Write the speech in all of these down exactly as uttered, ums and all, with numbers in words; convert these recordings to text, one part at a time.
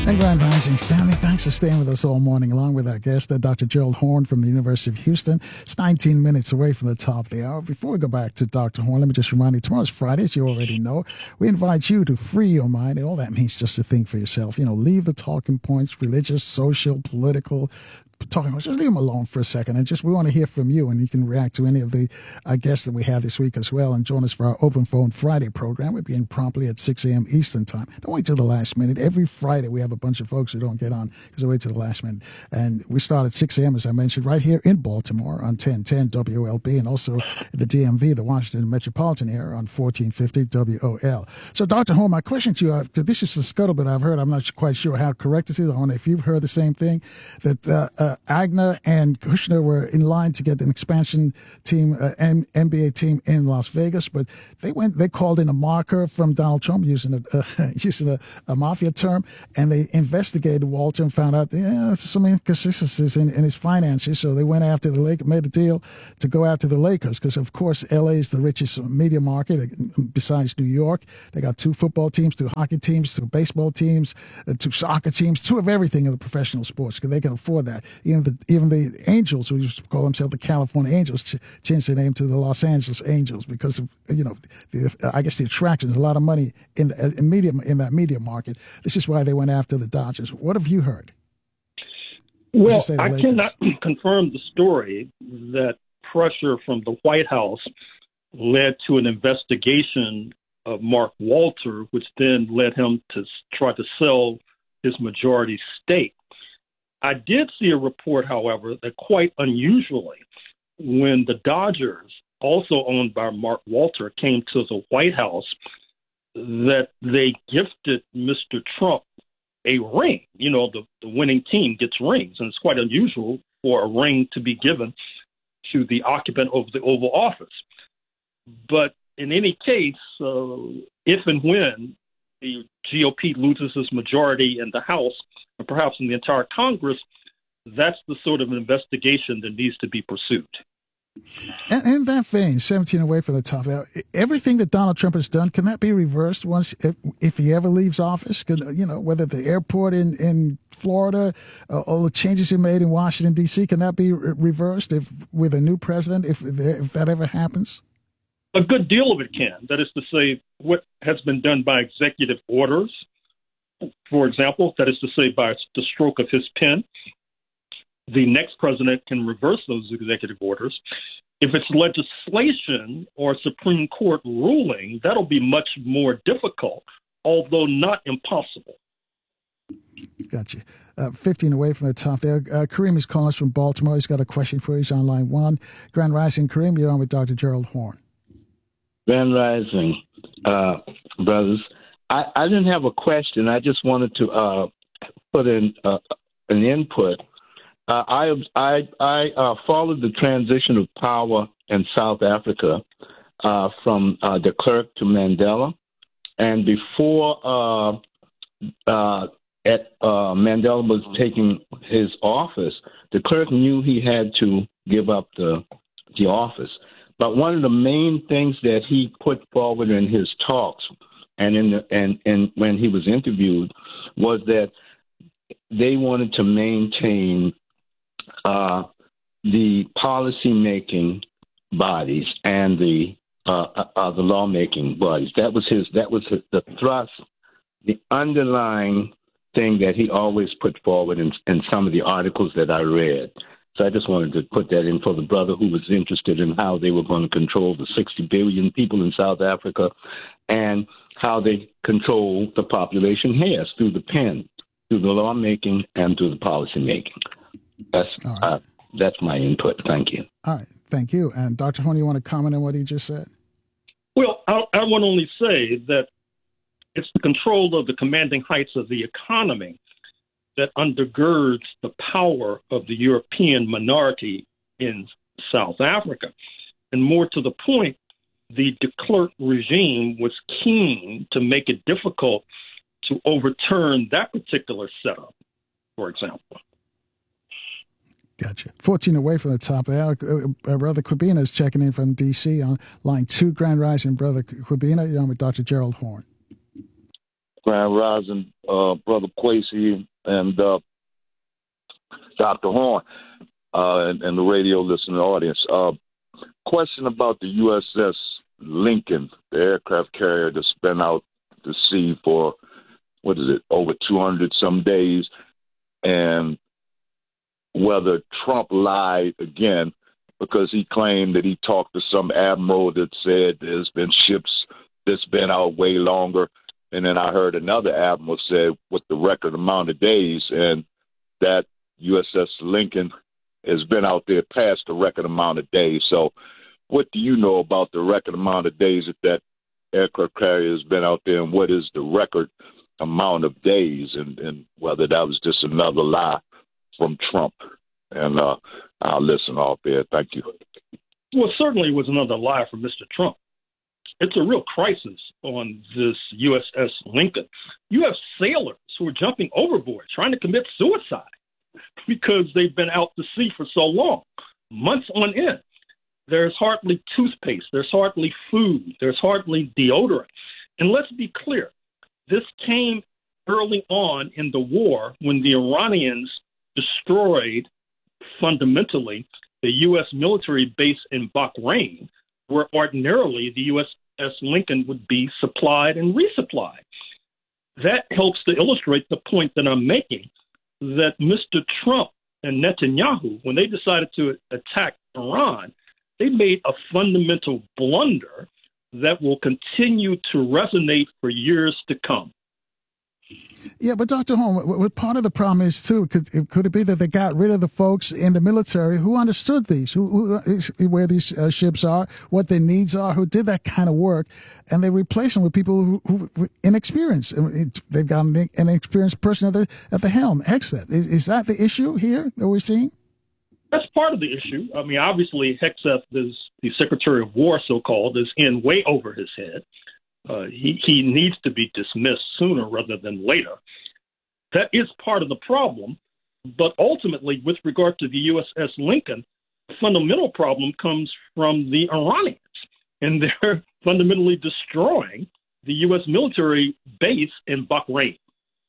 And Grand Rising family, thanks for staying with us all morning along with our guest, uh, Doctor Gerald Horne from the University of Houston. It's nineteen minutes away from the top of the hour. Before we go back to Doctor Horne, let me just remind you, tomorrow's Friday, as you already know. We invite you to free your mind, and all that means just to think for yourself. You know, leave the talking points, religious, social, political, talking about, just leave them alone for a second, and just we want to hear from you, and you can react to any of the uh, guests that we have this week as well, and join us for our Open Phone Friday program. We'll begin promptly at six a.m. Eastern Time. Don't wait till the last minute. Every Friday we have a bunch of folks who don't get on because they wait till the last minute, and we start at six a.m. as I mentioned, right here in Baltimore on ten ten W O L B, and also the D M V, the Washington Metropolitan area, on fourteen fifty W O L. So, Doctor Horne, my question to you, uh, this is the scuttlebutt I've heard. I'm not quite sure how correct this is. I wonder if you've heard the same thing, that uh, uh, Agnew and Kushner were in line to get an expansion team, uh, N B A team in Las Vegas, but they went, they called in a marker from Donald Trump using a, uh, using a, a mafia term, and they investigated Walter and found out yeah, some inconsistencies in, in his finances. So they went after the Lakers, made a deal to go after the Lakers, because of course L A is the richest media market besides New York. They got two football teams, two hockey teams, two baseball teams, uh, two soccer teams, two of everything in the professional sports, because they can afford that. Even the even the Angels, who used to call themselves the California Angels, ch- changed their name to the Los Angeles Angels because of, you know, the, I guess the attraction. There's a lot of money in, the, in media in that media market. This is why they went after the Dodgers. What have you heard? Well, I Lakers? cannot confirm the story that pressure from the White House led to an investigation of Mark Walter, which then led him to try to sell his majority stake. I did see a report, however, that quite unusually, when the Dodgers, also owned by Mark Walter, came to the White House, that they gifted Mister Trump a ring. You know, the, the winning team gets rings, and it's quite unusual for a ring to be given to the occupant of the Oval Office. But in any case, uh, if and when the G O P loses its majority in the House, and perhaps in the entire Congress, that's the sort of investigation that needs to be pursued. And in that vein, seventeen away from the top, everything that Donald Trump has done, can that be reversed once, if, if he ever leaves office? Can, you know, whether the airport in, in Florida, uh, all the changes he made in Washington, D C, can that be re- reversed if with a new president, if, if that ever happens? A good deal of it can. That is to say, what has been done by executive orders, for example, that is to say, by the stroke of his pen, the next president can reverse those executive orders. If it's legislation or Supreme Court ruling, that'll be much more difficult, although not impossible. Gotcha. Uh, fifteen away from the top there. Uh, Kareem is calling us from Baltimore. He's got a question for you. He's on line one. Grand Rising, Kareem, you're on with Doctor Gerald Horne. Grand Rising, uh, brothers. I, I didn't have a question. I just wanted to uh, put in uh, an input. Uh, I I, I uh, followed the transition of power in South Africa uh, from uh, de Klerk to Mandela, and before uh, uh, at, uh, Mandela was taking his office, de Klerk knew he had to give up the the office. But one of the main things that he put forward in his talks and in the, and, and when he was interviewed was that they wanted to maintain uh, the policy-making bodies and the uh, uh, the lawmaking bodies. That was his. That was his, the thrust, the underlying thing that he always put forward in, in some of the articles that I read. So I just wanted to put that in for the brother who was interested in how they were going to control the sixty billion people in South Africa and how they control the population here through the pen, through the lawmaking, and through the policymaking. That's right. uh, that's my input. Thank you. All right. Thank you. And Doctor Horne, you want to comment on what he just said? Well, I, I want to only say that it's the control of the commanding heights of the economy that undergirds the power of the European minority in South Africa. And more to the point, the de Klerk regime was keen to make it difficult to overturn that particular setup, for example. Gotcha. fourteen away from the top. Uh, uh, Brother Quibina is checking in from D C on line two. Grand Rising, Brother Quibina. You're on with Doctor Gerald Horne. Grand Rising, uh, Brother Quasey and uh, Doctor Horn, uh, and, and the radio listening audience. Uh, question about the U S S Lincoln, the aircraft carrier that's been out to sea for, what is it, over two hundred some days, and whether Trump lied again because he claimed that he talked to some admiral that said there's been ships that's been out way longer. And then I heard another admiral say with the record amount of days, and that U S S Lincoln has been out there past the record amount of days. So what do you know about the record amount of days that that aircraft carrier has been out there, and what is the record amount of days, and, and whether that was just another lie from Trump? And uh, I'll listen off there. Thank you. Well, certainly it was another lie from Mister Trump. It's a real crisis on this U S S Lincoln. You have sailors who are jumping overboard, trying to commit suicide because they've been out to sea for so long, months on end. There's hardly toothpaste. There's hardly food. There's hardly deodorant. And let's be clear, this came early on in the war when the Iranians destroyed fundamentally the U S military base in Bahrain, where ordinarily the U S S Lincoln would be supplied and resupplied. That helps to illustrate the point that I'm making, that Mister Trump and Netanyahu, when they decided to attack Iran, they made a fundamental blunder that will continue to resonate for years to come. Yeah, but Doctor Horn, what part of the problem is, too, could, could it be that they got rid of the folks in the military who understood these, who, who where these uh, ships are, what their needs are, who did that kind of work, and they replace them with people who, who, who inexperienced. They've got an inexperienced person at the at the helm. Hegseth, is, is that the issue here that we're seeing? That's part of the issue. I mean, obviously, Hegseth, is the Secretary of War, so-called, is in way over his head. Uh, he, he needs to be dismissed sooner rather than later. That is part of the problem. But ultimately, with regard to the U S S Lincoln, the fundamental problem comes from the Iranians. And they're fundamentally destroying the U S military base in Bahrain.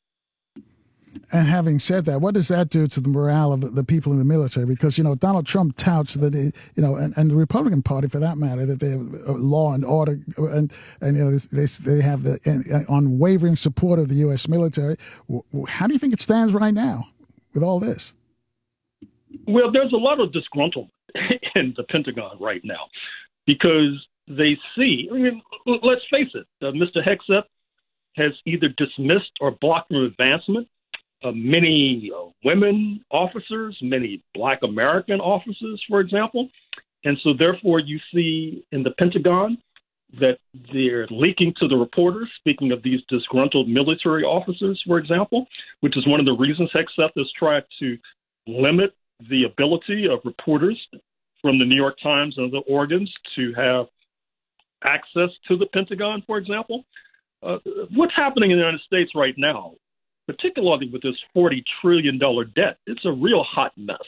And having said that, what does that do to the morale of the people in the military? Because, you know, Donald Trump touts that, he, you know, and, and the Republican Party, for that matter, that they have law and order, and, and you know, they, they have the unwavering support of the U S military. How do you think it stands right now with all this? Well, there's a lot of disgruntlement in the Pentagon right now because they see, I mean, let's face it, uh, Mister Hegseth has either dismissed or blocked from advancement Uh, many uh, women officers, many Black American officers, for example. And so therefore you see in the Pentagon that they're leaking to the reporters, speaking of these disgruntled military officers, for example, which is one of the reasons Hegseth has tried to limit the ability of reporters from the New York Times and other organs to have access to the Pentagon, for example. Uh, what's happening in the United States right now, particularly with this forty trillion dollars debt, it's a real hot mess.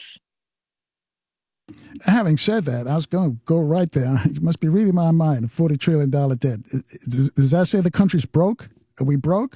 Having said that, I was going to go right there. You must be reading my mind, forty trillion dollars debt. Does that say the country's broke? Are we broke?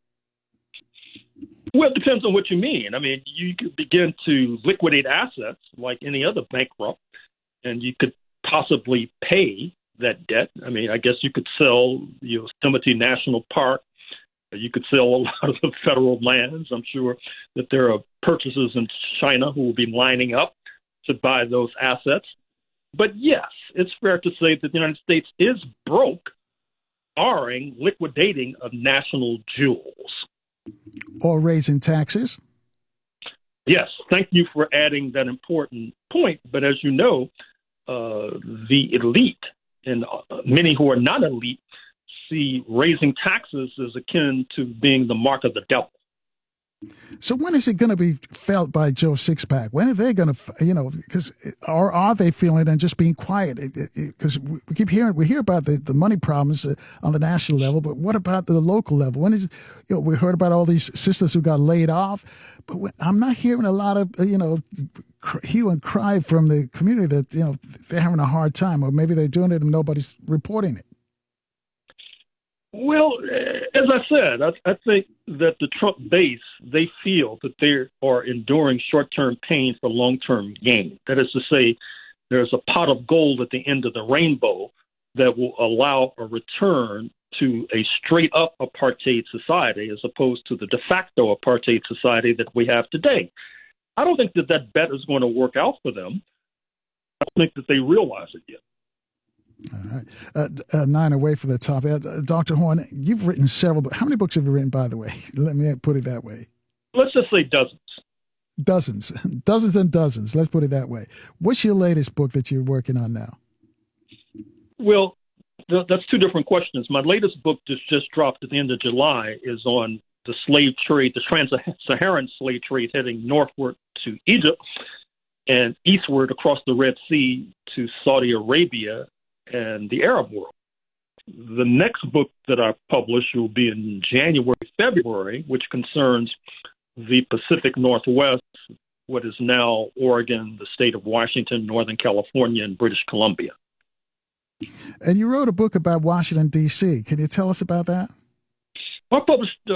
Well, it depends on what you mean. I mean, you could begin to liquidate assets like any other bankrupt, and you could possibly pay that debt. I mean, I guess you could sell Yosemite National Park. You could sell a lot of the federal lands. I'm sure that there are purchasers in China who will be lining up to buy those assets. But yes, it's fair to say that the United States is broke, barring liquidating of national jewels. Or raising taxes? Yes, thank you for adding that important point. But as you know, uh, the elite and uh, many who are not elite see raising taxes as akin to being the mark of the devil. So when is it going to be felt by Joe Sixpack? When are they going to, you know, because, or are they feeling it and just being quiet? Because we keep hearing, we hear about the, the money problems on the national level, but what about the local level? When is, you know, we heard about all these sisters who got laid off, but when, I'm not hearing a lot of, you know, hue and cry from the community that, you know, they're having a hard time, or maybe they're doing it and nobody's reporting it. Well, as I said, I, I think that the Trump base, they feel that they are enduring short-term pain for long-term gain. That is to say, there's a pot of gold at the end of the rainbow that will allow a return to a straight-up apartheid society as opposed to the de facto apartheid society that we have today. I don't think that that bet is going to work out for them. I don't think that they realize it yet. All right. Uh, uh, nine away from the top. Uh, Doctor Horne, you've written several books. How many books have you written, by the way? Let me put it that way. Let's just say dozens. Dozens. Dozens and dozens. Let's put it that way. What's your latest book that you're working on now? Well, th- that's two different questions. My latest book just, just dropped at the end of July is on the slave trade, the trans-Saharan slave trade heading northward to Egypt and eastward across the Red Sea to Saudi Arabia and the Arab world. The next book that I publish will be in January, February, which concerns the Pacific Northwest, what is now Oregon, the state of Washington, Northern California, and British Columbia. And you wrote a book about Washington, D C. Can you tell us about that? I published